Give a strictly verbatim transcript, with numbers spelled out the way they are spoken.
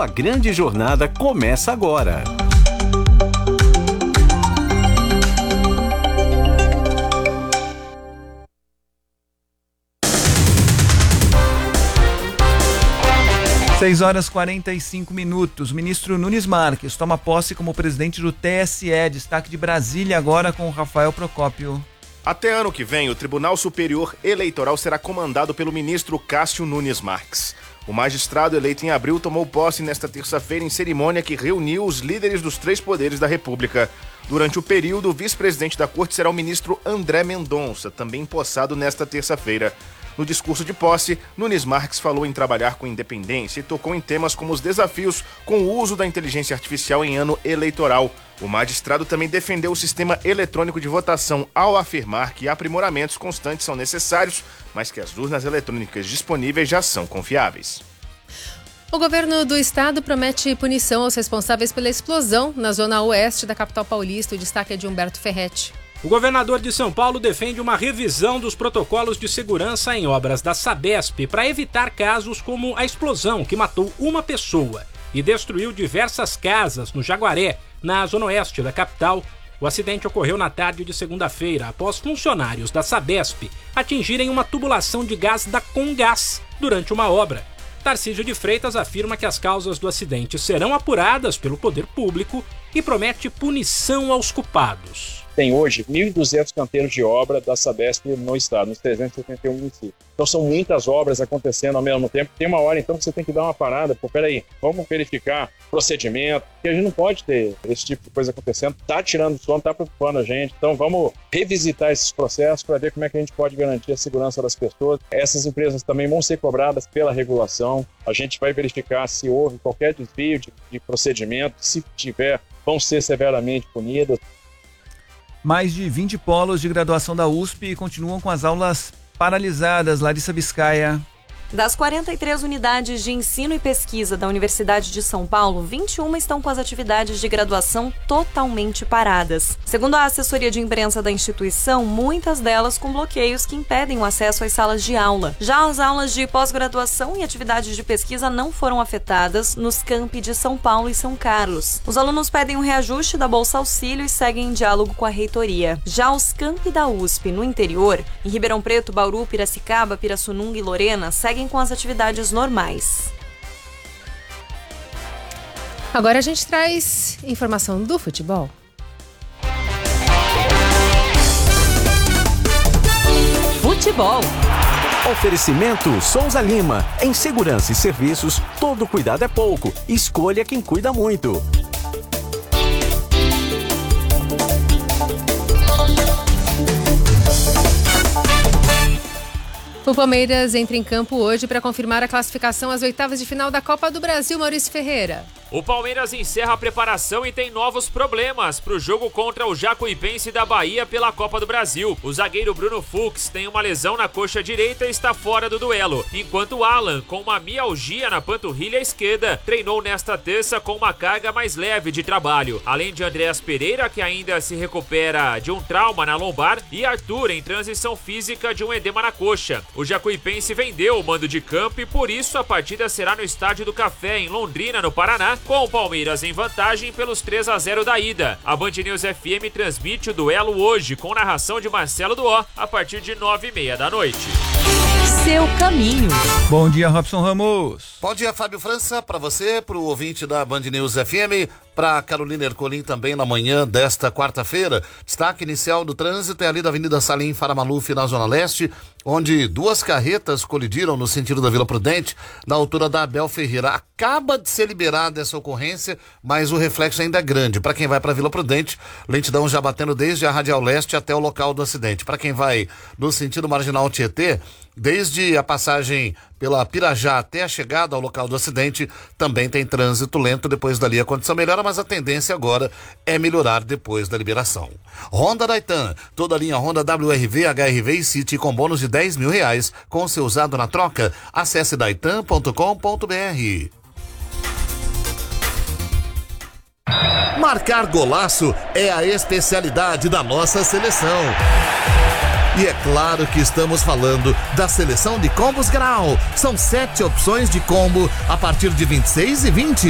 Sua grande jornada começa agora. seis horas e quarenta e cinco minutos. O ministro Nunes Marques toma posse como presidente do T S E. Destaque de Brasília agora com Rafael Procópio. Até ano que vem, o Tribunal Superior Eleitoral será comandado pelo ministro Cássio Nunes Marques. O magistrado eleito em abril tomou posse nesta terça-feira em cerimônia que reuniu os líderes dos três poderes da República. Durante o período, o vice-presidente da corte será o ministro André Mendonça, também empossado nesta terça-feira. No discurso de posse, Nunes Marques falou em trabalhar com independência e tocou em temas como os desafios com o uso da inteligência artificial em ano eleitoral. O magistrado também defendeu o sistema eletrônico de votação ao afirmar que aprimoramentos constantes são necessários, mas que as urnas eletrônicas disponíveis já são confiáveis. O governo do estado promete punição aos responsáveis pela explosão na zona oeste da capital paulista. O destaque é de Humberto Ferretti. O governador de São Paulo defende uma revisão dos protocolos de segurança em obras da Sabesp para evitar casos como a explosão que matou uma pessoa e destruiu diversas casas no Jaguaré, na zona oeste da capital. O acidente ocorreu na tarde de segunda-feira, após funcionários da Sabesp atingirem uma tubulação de gás da Comgás durante uma obra. Tarcísio de Freitas afirma que as causas do acidente serão apuradas pelo poder público e promete punição aos culpados. Tem hoje mil e duzentos canteiros de obra da Sabesp no estado, nos trezentos e setenta e um municípios. Então são muitas obras acontecendo ao mesmo tempo. Tem uma hora então que você tem que dar uma parada. Pô, peraí, vamos verificar procedimento, porque a gente não pode ter esse tipo de coisa acontecendo. Tá tirando o sono, tá preocupando a gente. Então vamos revisitar esses processos para ver como é que a gente pode garantir a segurança das pessoas. Essas empresas também vão ser cobradas pela regulação. A gente vai verificar se houve qualquer desvio de, de procedimento. Se tiver, vão ser severamente punidas. Mais de vinte polos de graduação da U S P continuam com as aulas paralisadas. Larissa Biscaia. Das quarenta e três unidades de ensino e pesquisa da Universidade de São Paulo, vinte e uma estão com as atividades de graduação totalmente paradas. Segundo a assessoria de imprensa da instituição, muitas delas com bloqueios que impedem o acesso às salas de aula. Já as aulas de pós-graduação e atividades de pesquisa não foram afetadas nos campi de São Paulo e São Carlos. Os alunos pedem um reajuste da Bolsa Auxílio e seguem em diálogo com a reitoria. Já os campi da U S P no interior, em Ribeirão Preto, Bauru, Piracicaba, Pirassununga e Lorena, seguem com as atividades normais. Agora a gente traz informação do futebol. Futebol. Oferecimento Souza Lima. Em segurança e serviços, todo cuidado é pouco. Escolha quem cuida muito. O Palmeiras entra em campo hoje para confirmar a classificação às oitavas de final da Copa do Brasil. Maurício Ferreira. O Palmeiras encerra a preparação e tem novos problemas para o jogo contra o Jacuipense da Bahia pela Copa do Brasil. O zagueiro Bruno Fux tem uma lesão na coxa direita e está fora do duelo, enquanto o Alan, com uma mialgia na panturrilha esquerda, treinou nesta terça com uma carga mais leve de trabalho. Além de Andréas Pereira, que ainda se recupera de um trauma na lombar, e Arthur, em transição física de um edema na coxa. O Jacuipense vendeu o mando de campo e por isso a partida será no Estádio do Café, em Londrina, no Paraná, com o Palmeiras em vantagem pelos três a zero da ida. A Band News F M transmite o duelo hoje, com narração de Marcelo Duó, a partir de nove e meia da noite. Seu caminho. Bom dia, Robson Ramos. Bom dia, Fábio França, para você, para o ouvinte da Band News F M, para Carolina Ercolim também na manhã desta quarta-feira. Destaque inicial do trânsito é ali da Avenida Salim Faramaluf, na Zona Leste, onde duas carretas colidiram no sentido da Vila Prudente, na altura da Abel Ferreira. Acaba de ser liberada essa ocorrência, mas o reflexo ainda é grande. Para quem vai para a Vila Prudente, lentidão já batendo desde a Radial Leste até o local do acidente. Para quem vai no sentido Marginal Tietê, desde a passagem pela Pirajá até a chegada ao local do acidente, também tem trânsito lento. Depois dali a condição melhora, mas a tendência agora é melhorar depois da liberação. Honda Daitan, toda a linha Honda W R V, H R V e City com bônus de dez mil reais com seu usado na troca. Acesse daitan ponto com ponto br. Marcar golaço é a especialidade da nossa seleção. E é claro que estamos falando da seleção de combos Grau. São sete opções de combo a partir de vinte e seis e vinte.